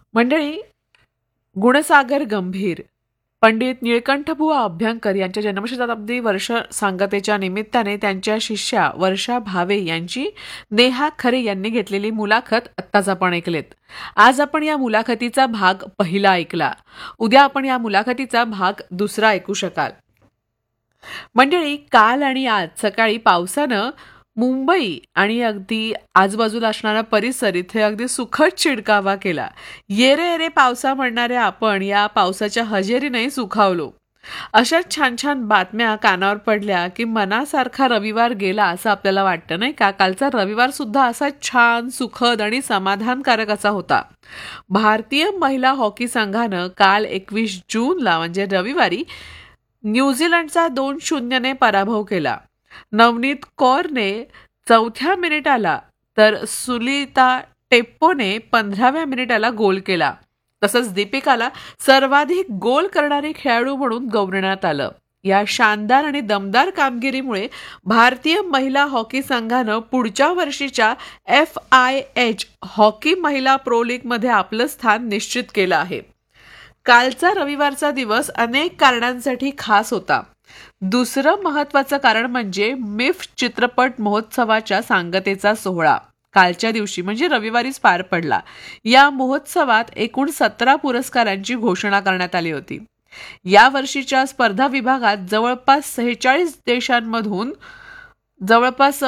मंडळी, गुणसागर गंभीर पंडित निळकंठबुवा अभ्यंकर यांच्या जन्मशताब्दी वर्ष सांगतेच्या निमित्ताने त्यांच्या शिष्या वर्षा भावे यांची नेहा खरे यांनी घेतलेली मुलाखत आत्ताच आपण ऐकलेत. आज आपण या मुलाखतीचा भाग पहिला ऐकला. उद्या आपण या मुलाखतीचा भाग दुसरा ऐकू शकाल. मंडळी, काल आणि आज सकाळी पावसानं मुंबई आणि अगदी आजूबाजूला असणारा परिसर इथे अगदी सुखद शिडकावा केला. ये रे ये रे पावसा म्हणणाऱ्या आपण या पावसाच्या हजेरीने सुखावलो. अशा छान छान बातम्या कानावर पडल्या की मनासारखा रविवार गेला असं आपल्याला वाटतं, नाही का? कालचा रविवार सुद्धा असा छान, सुखद आणि समाधानकारक असा होता. भारतीय महिला हॉकी संघानं काल 21 जूनला म्हणजे रविवारी न्यूझीलंडचा 2-0 ने पराभव केला. नवनीत कौरने 4थ्या मिनिटाला तर सुलिता टेप्पोने 15व्या मिनिटाला गोल केला. तसंच दीपिकाला सर्वाधिक गोल करणारी खेळाडू म्हणून गौरवण्यात आलं. या शानदार आणि दमदार कामगिरीमुळे भारतीय महिला हॉकी संघानं पुढच्या वर्षीच्या FIH हॉकी महिला प्रो लीगमध्ये आपलं स्थान निश्चित केलं आहे. कालचा रविवारचा दिवस अनेक कारणांसाठी खास होता. दुसरं महत्वाचं कारण म्हणजे मिफ चित्रपट महोत्सवाच्या सांगतेचा सोहळा कालच्या दिवशी म्हणजे रविवारीच पार पडला. या महोत्सवात एकूण 17 पुरस्कारांची घोषणा करण्यात आली होती. या वर्षीच्या स्पर्धा विभागात जवळपास 46 देशांमधून जवळपास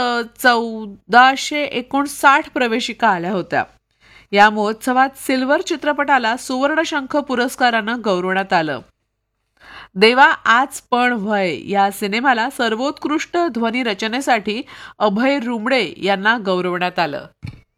1459 प्रवेशिका आल्या होत्या. या महोत्सवात सिल्वर चित्रपटाला सुवर्णशंख पुरस्कारानं गौरवण्यात आलं. देवा आज पण व्हय या सिनेमाला सर्वोत्कृष्ट ध्वनी रचनेसाठी अभय रुमडे यांना गौरवण्यात आलं.